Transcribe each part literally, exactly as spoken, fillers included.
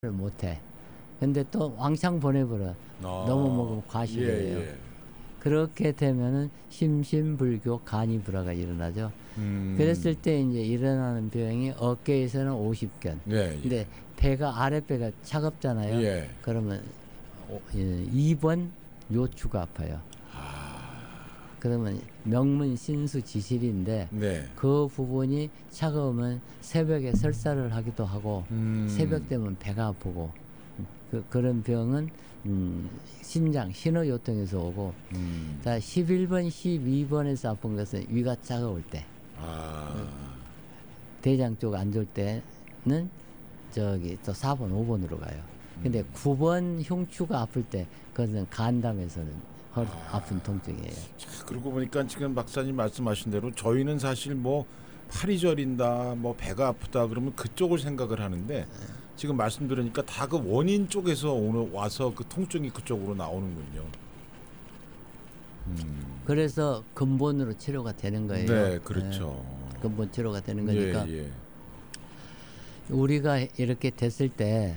못해. 근데 또 왕창 보내버려. 아, 너무 먹으면 과식이에요. 예, 예. 그렇게 되면은 심신불교 간이불화가 일어나죠. 음. 그랬을 때 이제 일어나는 병이 어깨에서는 오십견. 예, 예. 근데 배가 아랫배가 차갑잖아요. 예. 그러면 이 번 요추가 아파요. 그러면 명문 신수 지실인데 네. 그 부분이 차가우면 새벽에 설사를 하기도 하고 음. 새벽 되면 배가 아프고 그, 그런 병은 음, 신장 신호요통에서 오고 음. 자 십일 번 십이 번에서 아픈 것은 위가 차가울 때 아. 대장 쪽 안 좋을 때는 저기 또 사 번 오 번으로 가요. 근데 음. 구 번 흉추가 아플 때 그것은 간담에서는 허리 아. 아픈 통증이에요. 자, 그러고 보니까 지금 박사님 말씀하신 대로 저희는 사실 뭐 팔이 저린다, 뭐 배가 아프다 그러면 그쪽을 생각을 하는데 지금 말씀 들으니까 다 그 원인 쪽에서 오늘 와서 그 통증이 그쪽으로 나오는군요. 음. 그래서 근본으로 치료가 되는 거예요. 네, 그렇죠. 네, 근본 치료가 되는 거니까 예, 예. 우리가 이렇게 됐을 때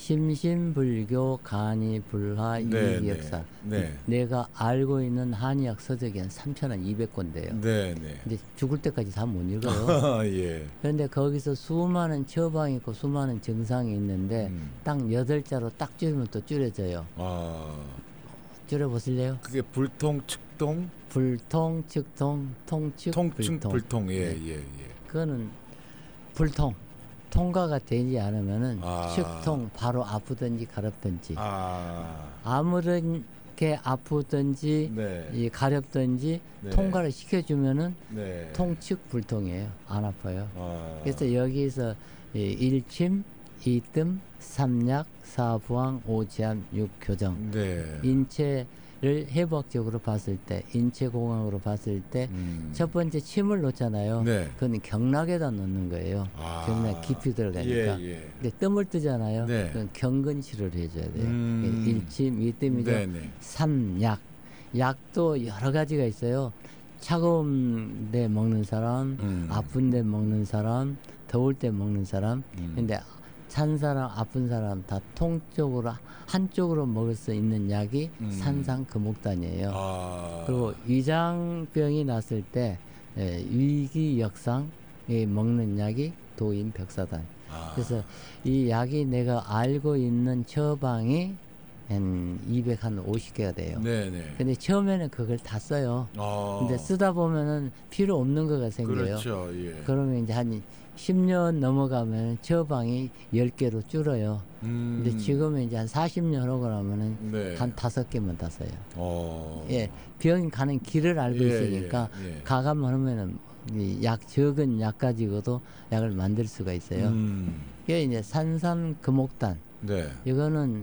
심신불교 간이불화 네, 이기역사 네, 네. 내가 알고 있는 한의학 서적이 한 삼천이백 권대요. 네, 네. 근데 죽을 때까지 다 못 읽어요. 예. 그런데 거기서 수많은 처방이 있고 수많은 증상이 있는데 음. 딱 여덟 자로 딱 줄이면 또 줄여져요. 아. 줄여보실래요? 그게 불통, 측통, 불통, 측통, 통축, 통증, 불통. 불통. 예, 네. 예, 예. 그거는 불통. 통과가 되지 않으면은 아. 측통 바로 아프든지 가렵든지 아. 아무렇게 아프든지 네. 이 가렵든지 네. 통과를 시켜주면은 네. 통측 불통이에요. 안 아파요. 아. 그래서 여기서 이 일침, 이뜸, 삼약, 사부항, 오지암, 육교정 네. 인체를 해부학적으로 봤을 때 인체공학으로 봤을 때 첫 음. 번째 침을 놓잖아요. 네. 그건 경락에다 놓는 거예요. 아. 경락 깊이 들어가니까. 예, 예. 근데 뜸을 뜨잖아요. 네. 그건 경근치료를 해줘야 돼요. 음. 일침, 이뜸이죠. 네, 네. 삼약. 약도 여러 가지가 있어요. 차가운 데 먹는 사람, 음. 아픈 데 먹는 사람, 더울 때 먹는 사람. 음. 근데 찬 사람, 아픈 사람 다 통쪽으로 한쪽으로 먹을 수 있는 약이 음. 산상금옥단이에요. 아. 그리고 위장병이 났을 때 예, 위기역상에 먹는 약이 도인벽사단. 아. 그래서 이 약이 내가 알고 있는 처방이 한 이백오십 개가 돼요. 네, 네. 근데 처음에는 그걸 다 써요. 아. 근데 쓰다 보면은 필요 없는 거가 생겨요. 그렇죠. 예. 그러면 이제 한 십 년 넘어가면 처방이 열 개로 줄어요. 음. 근데 지금은 이제 한 사십 년 하고 나면은 네. 한 다섯 개만 다 써요. 어. 예, 병 가는 길을 알고 예, 있으니까 예, 예. 가감만 하면은 이 약 적은 약 가지고도 약을 만들 수가 있어요. 음. 이게 이제 산삼금옥단. 네. 이거는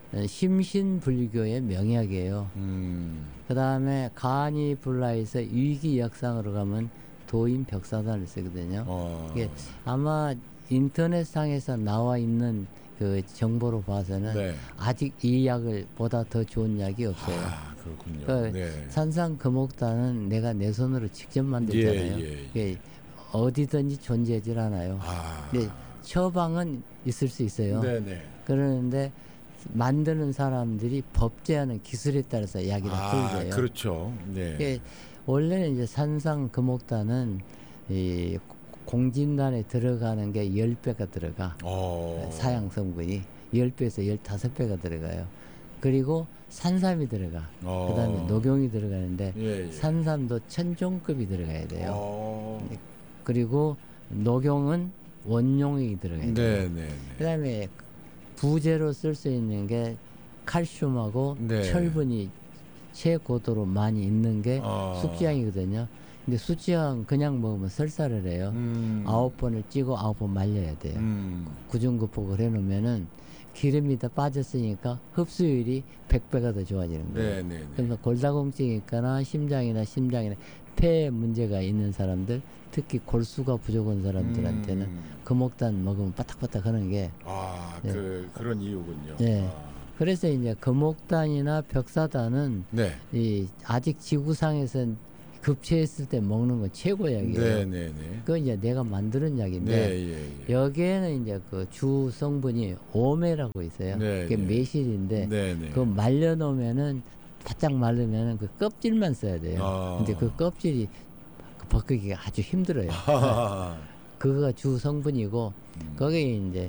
심신불교의 명약이에요. 음. 그 다음에 간이불화에서 위기역상으로 가면 도인벽사단을 쓰거든요. 어. 이게 아마 인터넷상에서 나와 있는 그 정보로 봐서는 네. 아직 이 약을 보다 더 좋은 약이 없어요. 아, 그렇군요. 그 네. 산삼금옥단은 내가 내 손으로 직접 만들잖아요. 예, 예, 예. 이게 어디든지 존재하지 않아요. 아. 근데 처방은 있을 수 있어요. 네, 네. 그러는데 만드는 사람들이 법제하는 기술에 따라서 약이 다 아, 틀려요. 그렇죠. 네. 이게 원래는 이제 산삼금옥단은 이 공진단에 들어가는 게 열 배가 들어가. 어. 사양 성분이 열 배에서 열다섯 배가 들어가요. 그리고 산삼이 들어가. 어. 그다음에 녹용이 들어가는데 예, 예. 산삼도 천종급이 들어가야 돼요. 어. 그리고 녹용은 원용이 들어가야 돼요. 네, 네, 네. 그다음에 부제로 쓸 수 있는 게 칼슘하고 네. 철분이 최고도로 많이 있는 게 어. 숙지향이거든요. 근데 숙지향 그냥 먹으면 설사를 해요. 음. 아홉 번을 찌고 아홉 번 말려야 돼요. 음. 구중급복을 해놓으면은 기름이 다 빠졌으니까 흡수율이 백 배가 더 좋아지는 거예요. 네, 네, 네. 그래서 골다공증이 있거나 심장이나 심장이나 폐에 문제가 있는 사람들, 특히 골수가 부족한 사람들한테는 음. 금옥단 먹으면 바닥바닥 하는 게 아, 네. 그 그런 이유군요. 네. 아. 그래서 이제 금옥단이나 벽사단은 네. 이 아직 지구상에서 급체했을 때 먹는 건 최고 약이에요. 네, 네, 네. 그건 이제 내가 만드는 약인데 네, 예, 예. 여기에는 이제 그 주 성분이 오메라고 있어요. 네, 그게 네. 매실인데 네, 네. 그거 말려 놓으면은 바짝 말르면은 그 껍질만 써야 돼요. 아. 근데 그 껍질이 벗기기가 아주 힘들어요. 아. 그거가 주 성분이고 음. 거기에 이제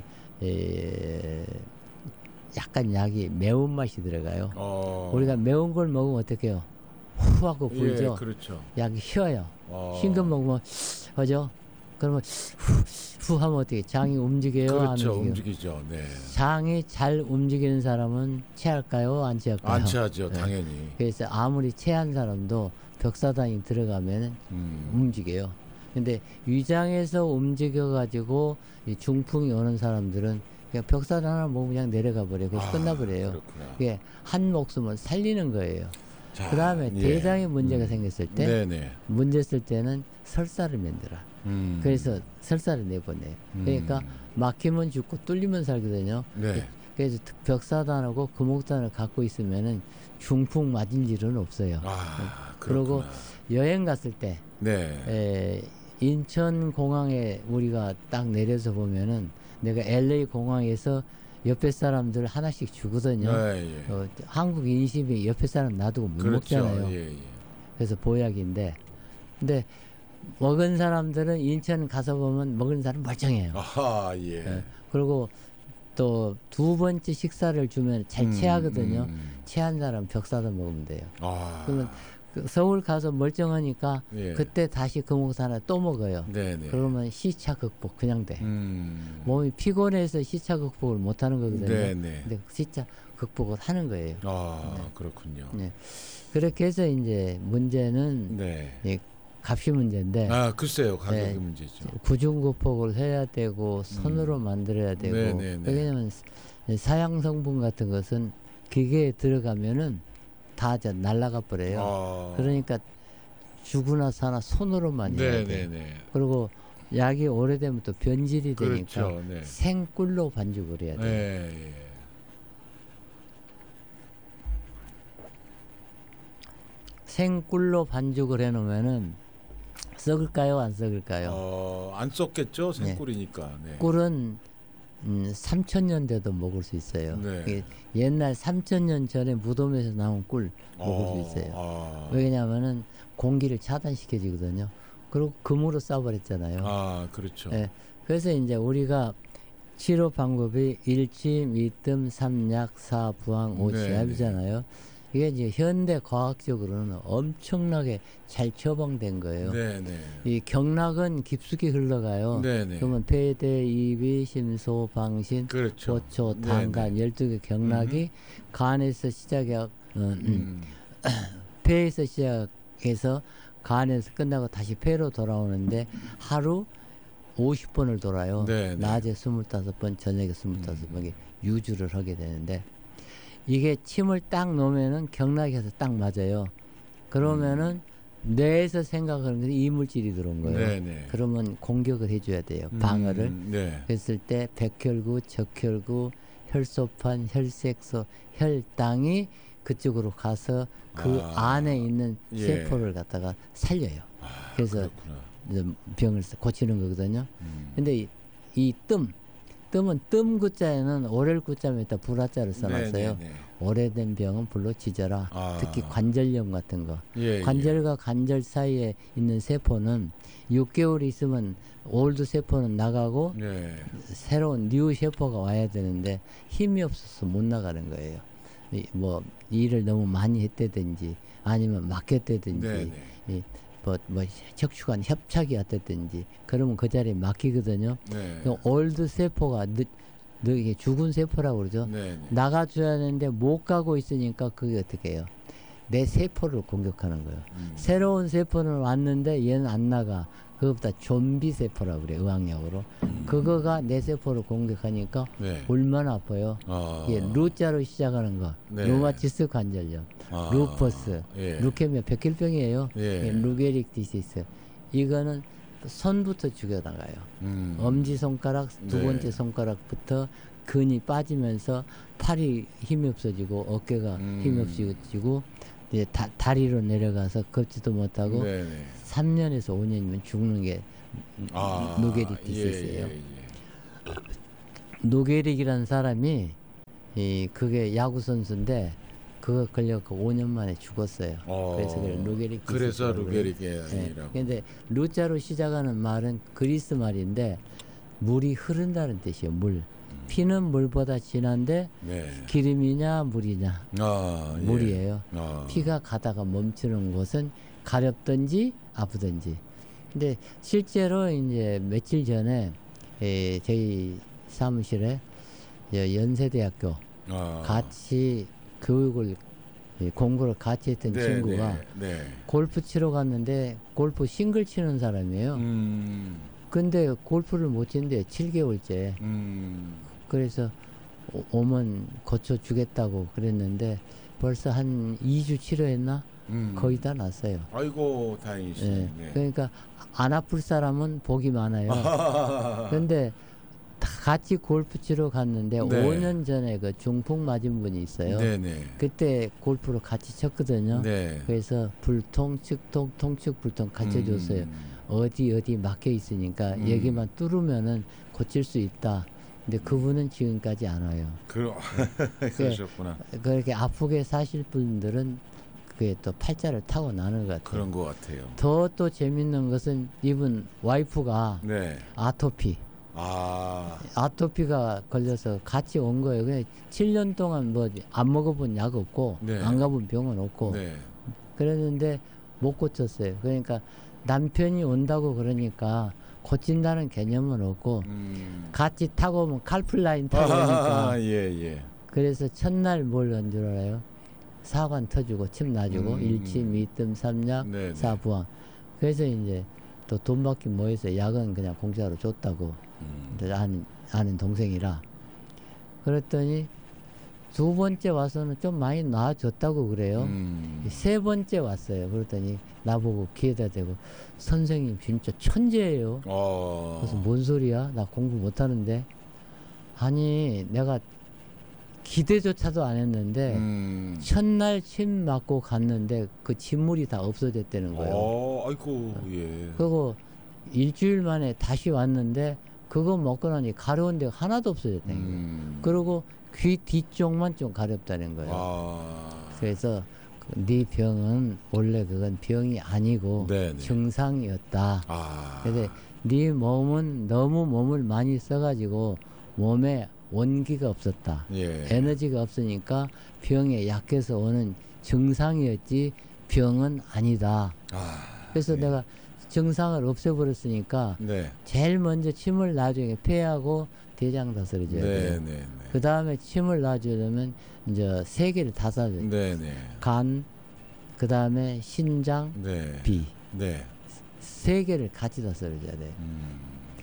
에, 약간 약이 매운 맛이 들어가요. 어. 우리가 매운 걸 먹으면 어떡해요? 후 하고 불죠. 예, 그렇죠. 약이 쉬어요. 어. 흰 거 먹으면 하죠. 그러면 후, 후 하면 어떻게 장이 움직여요? 그렇죠. 안 움직여요? 움직이죠. 네. 장이 잘 움직이는 사람은 체할까요? 안 체할까요? 안 취하죠. 네. 당연히. 그래서 아무리 체한 사람도 벽사단이 들어가면 음. 움직여요. 근데 위장에서 움직여 가지고 중풍이 오는 사람들은 그냥 벽사단 하나 먹으면 그냥 내려가 버려요. 그래서 아, 끝나버려요. 그렇구나. 그게 한 목숨을 살리는 거예요. 자, 그 다음에 예. 대장에 문제가 음. 생겼을 때 네네. 문제 있을 때는 설사를 만들어. 음. 그래서 설사를 내보내요. 그러니까 음. 막히면 죽고 뚫리면 살거든요. 네. 그래서 벽사단하고 금옥단을 갖고 있으면은 중풍 맞을 일은 없어요. 아, 그리고 그렇구나. 여행 갔을 때 네. 에, 인천 공항에 우리가 딱 내려서 보면은 내가 엘에이 공항에서 옆에 사람들 하나씩 주거든요. 네, 예. 어, 한국 인심이 옆에 사람 놔두고 못 그렇죠. 먹잖아요. 예, 예. 그래서 보약인데, 근데 먹은 사람들은 인천 가서 보면 먹은 사람 멀쩡해요. 아하, 예. 예. 그리고 또 두 번째 식사를 주면 잘 음, 체하거든요. 음. 체한 사람 벽사단 먹으면 돼요. 아. 그러면 그 서울 가서 멀쩡하니까 예. 그때 다시 금옥산 하나 또 먹어요. 네네. 그러면 시차 극복 그냥 돼. 음. 몸이 피곤해서 시차 극복을 못 하는 거거든요. 네네. 근데 시차 극복을 하는 거예요. 아, 그렇군요. 네. 그렇게 해서 이제 문제는 네. 이 값이 문제인데 아, 글쎄요. 가격이 네. 문제죠. 구중구폭을 해야 되고 손으로 만들어야 되고 음. 네네네. 왜냐하면 사양 성분 같은 것은 기계에 들어가면은 다 저 날아가 버려요. 아. 그러니까 죽으나 사나 손으로 만들어야 돼요. 네네네. 그리고 약이 오래되면 또 변질이 되니까 그렇죠. 네. 생꿀로 반죽을 해야 돼요. 네. 예. 생꿀로 반죽을 해놓으면은 썩을까요? 안 썩을까요? 어, 안 썼겠죠. 생꿀이니까. 네. 꿀은 음, 삼천 년 돼도 먹을 수 있어요. 네. 이게 옛날 삼천 년 전에 무덤에서 나온 꿀 먹을 어, 수 있어요. 아. 왜냐하면은 공기를 차단시켜주거든요. 그리고 금으로 싸버렸잖아요. 아, 그렇죠. 예. 그래서 이제 우리가 치료 방법이 일침, 이뜸, 삼약, 사부항, 오시압이잖아요. 이게 이제 현대 과학적으로는 엄청나게 잘 처방된 거예요. 네네. 이 경락은 깊숙이 흘러가요. 네네. 그러면 폐대, 이비, 심소, 방신, 그렇죠. 보초, 당간 열두 개 경락이 간에서 시작해 어, 음, 음. 폐에서 시작해서 간에서 끝나고 다시 폐로 돌아오는데 하루 오십 번을 돌아요. 네네. 낮에 스물다섯 번, 저녁에 스물다섯 번 유주를 하게 되는데 이게 침을 딱 놓으면은 경락에서 딱 맞아요. 그러면은 뇌에서 생각하는 게 이물질이 들어온 거예요. 네네. 그러면 공격을 해줘야 돼요. 방어를. 음, 네. 그랬을 때 백혈구, 적혈구, 혈소판, 혈색소, 혈당이 그쪽으로 가서 그 아, 안에 있는 예. 세포를 갖다가 살려요. 아, 그래서 그렇구나. 이제 병을 고치는 거거든요. 음. 근데 이, 이 뜸, 뜸은 뜸 구자에는 오렐 구자에다 불화자를 써놨어요. 네네네. 오래된 병은 불로 지져라. 아. 특히 관절염 같은 거. 예, 관절과 관절 사이에 있는 세포는 육 개월 있으면 올드 세포는 나가고 예. 네. 새로운 뉴 세포가 와야 되는데 힘이 없어서 못 나가는 거예요. 이, 뭐 일을 너무 많이 했다든지 아니면 맡겼다든지 네네. 이, 뭐, 뭐 척추관 협착이 왔다든지 그러면 그 자리에 막히거든요. 네. 그 올드 세포가 늦, 늦, 이게 죽은 세포라고 그러죠. 네네. 나가줘야 하는데 못 가고 있으니까 그게 어떻게 해요? 내 세포를 공격하는 거예요. 음. 새로운 세포는 왔는데 얘는 안 나가. 그것보다 좀비 세포라고 그래, 의학약으로. 음. 그거가 내 세포를 공격하니까 네. 얼마나 아파요. 아. 예, 루자로 시작하는 거. 네. 루마티스 관절염, 아. 루퍼스, 예. 루케미아 백혈병이에요. 예. 예, 루게릭 디시스. 이거는 손부터 죽여나가요. 음. 엄지 손가락 두 네. 번째 손가락부터 근이 빠지면서 팔이 힘이 없어지고 어깨가 음. 힘이 없어지고 이제 다, 다리로 내려가서 걷지도 못하고 네네. 삼 년에서 오 년이면 죽는 게 아, 노게릭이었어요. 예, 예, 예. 노게릭이라는 사람이 이 그게 야구 선수인데 그거 걸려서 오 년 만에 죽었어요. 어, 그래서 그걸 루게릭. 그래서 루게릭이라고. 네. 근데 루자로 시작하는 말은 그리스 말인데 물이 흐른다는 뜻이에요. 물. 피는 물보다 진한데 네. 기름이냐 물이냐. 아, 예. 물이에요. 아. 피가 가다가 멈추는 곳은 가렵든지 아프든지. 근데 실제로 이제 며칠 전에 에, 저희 사무실에 연세대학교 아. 같이 교육을 공부를 같이 했던 네, 친구가 네, 네. 골프 치러 갔는데 골프 싱글 치는 사람이에요. 음, 근데 골프를 못 치는데 칠 개월째. 음. 그래서 오- 오면 고쳐주겠다고 그랬는데 벌써 한 이 주 치료했나? 음. 거의 다 났어요. 아이고 다행이시네. 예. 네. 그러니까 안 아플 사람은 복이 많아요. 근데 다 같이 골프 치러 갔는데 네. 오 년 전에 그 중풍 맞은 분이 있어요. 네네. 그때 골프로 같이 쳤거든요. 네. 그래서 불통, 측통, 통측, 불통 같이 해줬어요. 음. 어디 어디 막혀 있으니까 음. 여기만 뚫으면은 고칠 수 있다. 근데 그분은 지금까지 안 와요. 그 그러셨구나. 그렇게 아프게 사실 분들은 그게 또 팔자를 타고 나는 것 같아요. 그런 것 같아요. 더 또 재밌는 것은 이분 와이프가 네. 아토피, 아. 아토피가 걸려서 같이 온 거예요. 그냥 칠 년 동안 뭐 안 먹어본 약 없고 네. 안 가본 병원 없고 네. 그랬는데 못 고쳤어요. 그러니까 남편이 온다고 그러니까 고친다는 개념은 없고 음. 같이 타고 오면 칼플라인 타고 오니까 아, 예, 예. 그래서 첫날 뭘 한 줄 알아요? 사관 터주고 침 놔주고 음. 일침 이뜸 삼약 네, 네. 사부항. 그래서 이제 또 돈 받기 뭐해서 약은 그냥 공짜로 줬다고. 음. 이제 아는, 아는 동생이라. 그랬더니 두 번째 와서는 좀 많이 나아졌다고 그래요. 음. 세 번째 왔어요. 그랬더니 나보고 귀에다 대고 선생님 진짜 천재예요. 어. 그래서 뭔 소리야? 나 공부 못하는데. 아니 내가 기대조차도 안 했는데 음. 첫날 침 맞고 갔는데 그 침물이 다 없어졌다는 거예요. 어, 아이고, 예. 그리고 일주일 만에 다시 왔는데 그거 먹고 나니 가려운 데가 하나도 없어졌다는 거예요. 음. 그리고 귀 뒤쪽만 좀 가렵다는 거예요. 아. 그래서 네 병은 원래 그건 병이 아니고 네네. 증상이었다. 아. 그래서 네 몸은 너무 몸을 많이 써가지고 몸에 원기가 없었다. 예. 에너지가 없으니까 병에 약해서 오는 증상이었지 병은 아니다. 아. 그래서 예. 내가 증상을 없애버렸으니까 네. 제일 먼저 침을 나중에 폐하고 대장 다스려줘야 네, 돼요. 네, 네. 그 다음에 침을 놔주려면 이제 세 개를 다 쏴줘요. 네, 네. 간, 그 다음에 신장, 네. 비. 네. 세 개를 같이 다 썰어줘야 돼요. 음.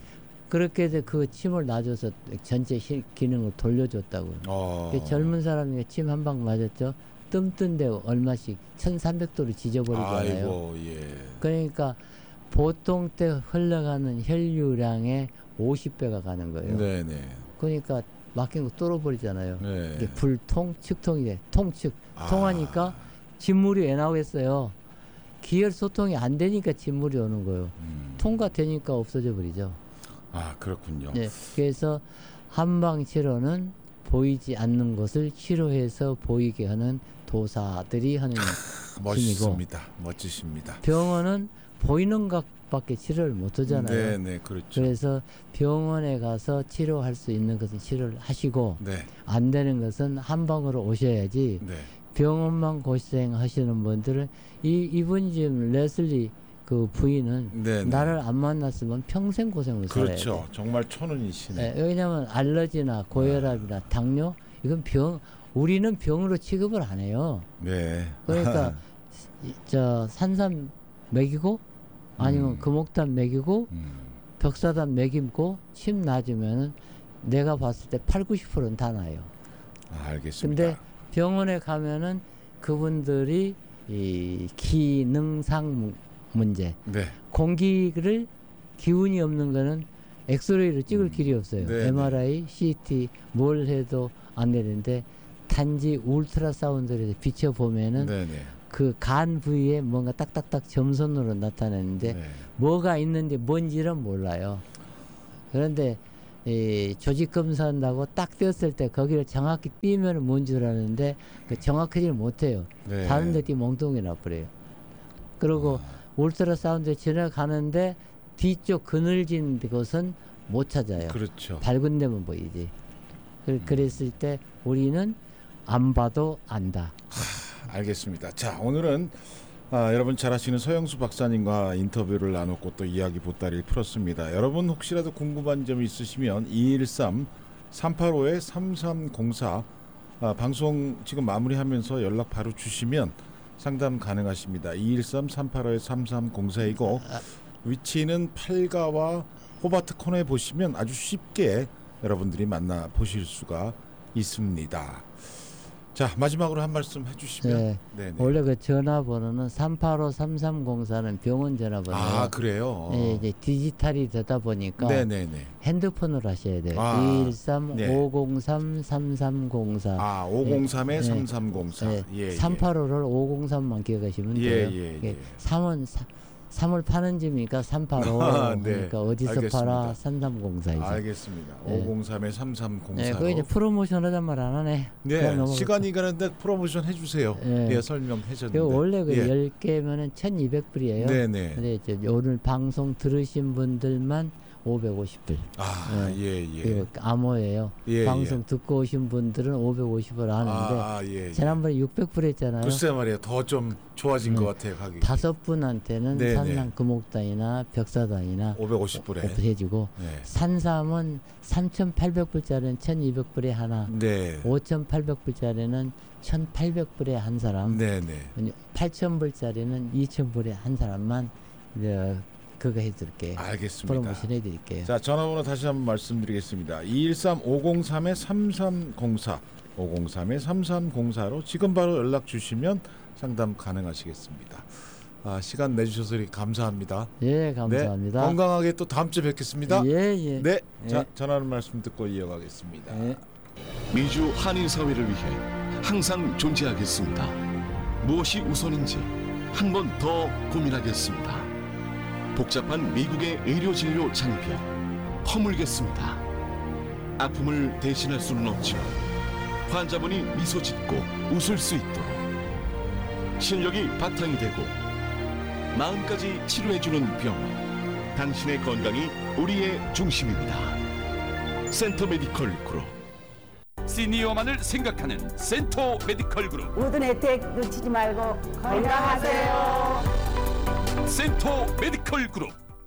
그렇게 해서 그 침을 놔줘서 전체 시, 기능을 돌려줬다고요. 어. 그 젊은 사람이 침 한 방 맞았죠. 뜸뜬데 얼마씩 천삼백 도로 지져버리잖아요. 아이고, 예. 그러니까 보통 때 흘러가는 혈류량의 오십 배가 가는 거예요. 네, 네. 그러니까 막힌 거 뚫어버리잖아요. 네. 이게 불통, 측통이 돼. 통측. 아. 통하니까 진물이 왜 나오겠어요? 기혈 소통이 안 되니까 진물이 오는 거예요. 음. 통과되니까 없어져 버리죠. 아, 그렇군요. 네, 그래서 한방 치료는 보이지 않는 것을 치료해서 보이게 하는 도사들이 하는 힘이고, 멋있습니다. 멋지십니다. 병원은 보이는 것밖에 치료를 못 하잖아요. 네, 네, 그렇죠. 그래서 병원에 가서 치료할 수 있는 것은 치료를 하시고 네, 안 되는 것은 한방으로 오셔야지. 네. 병원만 고생하시는 분들은 이 이분 지금 레슬리 그 부인은 네, 네. 나를 안 만났으면 평생 고생을 살아야 돼. 그렇죠. 정말 천운이시네. 예, 왜냐하면 알러지나 고혈압이나 당뇨 이건 병 우리는 병으로 취급을 안 해요. 네. 그러니까 이- 저 산삼 먹이고 아니면 음. 금옥담 먹이고 음. 벽사담 먹이고 침 놔주면은 내가 봤을 때 팔, 구십 퍼센트는 다 나요. 아, 알겠습니다. 근데 병원에 가면은 그분들이 이 기능상 무- 문제, 네. 공기를 기운이 없는 거는 엑스레이로 찍을 음. 길이 없어요. 네, 엠알아이, 씨티 뭘 해도 안 되는데 단지 울트라 사운드를 비춰 보면은 네, 네. 그 간 부위에 뭔가 딱딱딱 점선으로 나타내는데 네. 뭐가 있는지 뭔지는 몰라요. 그런데 이 조직 검사한다고 딱 떼었을 때 거기를 정확히 띄면 뭔 줄 아는데 그 정확하지는 못해요. 네. 다른 데 띄면 멍덩이 나버려요. 그리고 아. 울트라사운드 지나가는데 뒤쪽 그늘진 곳은 못 찾아요. 그렇죠. 밝은 데만 보이지. 그, 그랬을 때 우리는 안 봐도 안다. 하, 알겠습니다. 자, 오늘은 아, 여러분 잘 아시는 서영수 박사님과 인터뷰를 나눴고 또 이야기 보따리를 풀었습니다. 여러분 혹시라도 궁금한 점이 있으시면 이일삼 삼팔오 삼삼공사 아, 방송 지금 마무리하면서 연락 바로 주시면 상담 가능하십니다. 이일삼 삼팔오 삼삼공사이고 위치는 팔가와 호바트 코너에 보시면 아주 쉽게 여러분들이 만나 보실 수가 있습니다. 자, 마지막으로 한 말씀 해주시면. 네. 네네. 원래 그 전화번호는 삼팔오 삼삼공사는 병원 전화번호예요. 아, 그래요? 네, 이제 디지털이 되다 보니까 네네네. 핸드폰으로 하셔야 돼요. 아, 이일삼 네. 오공삼 삼삼공사. 아, 오공삼에 네. 삼삼공사. 네. 예, 예. 삼팔오를 오공삼만 기억하시면 예, 돼요. 예, 예, 예. 삼은 사, 삼을 파는 집이니까 삼팔오. 아, 네. 그러니까 어디서 알겠습니다. 팔아 삼삼공사이죠. 알겠습니다. 네. 오공삼에 삼삼공사. 네, 그 이제 프로모션 하자는 말 안 하네. 네, 시간이 가는데 프로모션 해주세요. 네. 예, 설명해 줬는데. 그 원래 그 예. 열 개면은 천이백 불이에요. 네네. 근데 이제 오늘 방송 들으신 분들만 오백오십 불. 아, 네. 예, 예. 그리고 암호예요. 예, 방송 예. 듣고 오신 분들은 오백오십 불 하는데 아, 아, 예, 예. 지난번에 육백 불 했잖아요. 글쎄 말이에요. 더 좀 좋아진 네. 것 같아요, 가격이. 다섯 분한테는 네네. 산랑 금옥단이나 벽사단이나 오백오십 불에. 해주고 네. 산삼은 삼천팔백 불짜리는 천이백 불에 하나, 네. 오천팔백 불짜리는 천팔백 불에 한 사람, 네, 네. 팔천 불짜리는 이천 불에 한 사람만 이제 그거 해드릴게요. 알겠습니다. 프로모션 해드릴게요. 자, 전화번호 다시 한번 말씀드리겠습니다. 이일삼 오공삼에 삼삼공사 오공삼에 삼삼공사로 지금 바로 연락 주시면 상담 가능하시겠습니다. 아, 시간 내주셔서 감사합니다. 예, 감사합니다. 네, 건강하게 또 다음 주에 뵙겠습니다. 예, 예. 네, 예. 자, 전하는 말씀 듣고 이어가겠습니다. 예. 미주 한인 사회를 위해 항상 존재하겠습니다. 무엇이 우선인지 한 번 더 고민하겠습니다. 복잡한 미국의 의료 진료 장비 허물겠습니다. 아픔을 대신할 수는 없지만 환자분이 미소 짓고 웃을 수 있도록 실력이 바탕이 되고 마음까지 치료해주는 병원, 당신의 건강이 우리의 중심입니다. 센터 메디컬 그룹. 시니어만을 생각하는 센터 메디컬 그룹 모든 혜택 놓치지 말고 건강하세요. 센터 메디컬 그룹.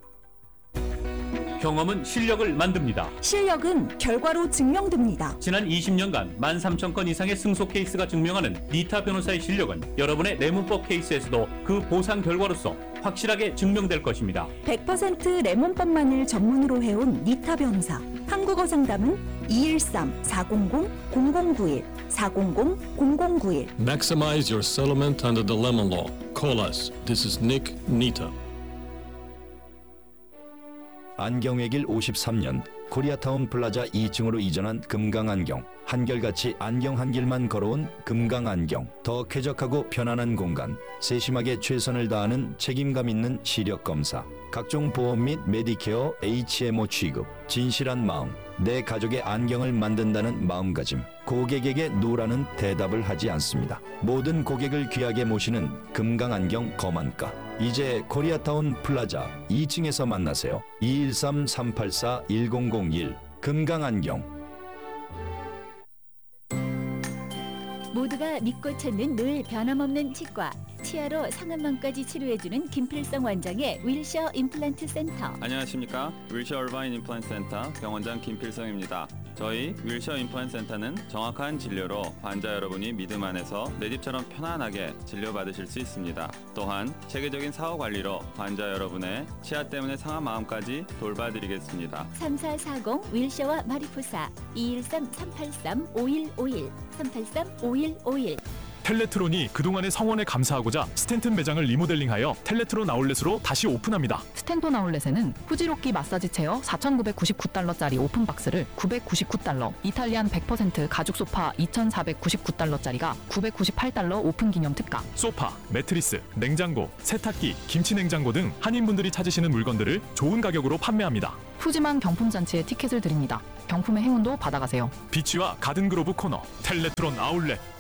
경험은 실력을 만듭니다. 실력은 결과로 증명됩니다. 지난 이십 년간 만 삼천 건 이상의 승소 케이스가 증명하는 니타 변호사의 실력은 여러분의 내문법 케이스에서도 그 보상 결과로서 확실하게 증명될 것입니다. 백 퍼센트 레몬법만을 전문으로 해온 니타 변호사. 한국어 상담은 이일삼 사공공 공공구일 사공공 공공구일. Maximize your settlement under the lemon law. Call us. This is Nick Nita. 안경외길 오십삼 년 코리아타운 플라자 이 층으로 이전한 금강안경. 한결같이 안경 한 길만 걸어온 금강안경. 더 쾌적하고 편안한 공간. 세심하게 최선을 다하는 책임감 있는 시력검사. 각종 보험 및 메디케어 에이치엠오 취급. 진실한 마음. 내 가족의 안경을 만든다는 마음가짐. 고객에게 노라는 대답을 하지 않습니다. 모든 고객을 귀하게 모시는 금강안경 거만가. 이제 코리아타운 플라자 이 층에서 만나세요. 이일삼 삼팔사 일공공일 금강안경. 모두가 믿고 찾는 늘 변함없는 치과. 치아로 상한망까지 치료해주는 김필성 원장의 윌셔 임플란트 센터. 안녕하십니까. 윌셔 얼바인 임플란트 센터 병원장 김필성입니다. 저희 윌셔 임플란트 센터는 정확한 진료로 환자 여러분이 믿음 안에서 내 집처럼 편안하게 진료받으실 수 있습니다. 또한 체계적인 사후 관리로 환자 여러분의 치아 때문에 상한 마음까지 돌봐드리겠습니다. 삼사사공 윌셔와 마리포사 이일삼 삼팔삼 오일오일 삼팔삼 오일오일. 텔레트론이 그동안의 성원에 감사하고자 스탠튼 매장을 리모델링하여 텔레트론 아울렛으로 다시 오픈합니다. 스탠톤 아울렛에는 후지로키 마사지 체어 사천구백구십구 달러짜리 오픈박스를 구백구십구 달러, 이탈리안 백 퍼센트 가죽 소파 이천사백구십구 달러짜리가 구백구십팔 달러 오픈 기념 특가. 소파, 매트리스, 냉장고, 세탁기, 김치 냉장고 등 한인분들이 찾으시는 물건들을 좋은 가격으로 판매합니다. 푸짐한 경품 잔치에 티켓을 드립니다. 경품의 행운도 받아가세요. 비치와 가든그로브 코너 텔레트론 아울렛.